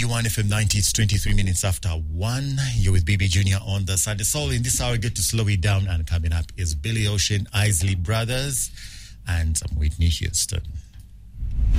One FM 90. It's 23 minutes after 1. You're with BB Junior on the Sunday Soul. In this hour, get to slow it down. And coming up is Billy Ocean, Isley Brothers, and some Whitney Houston.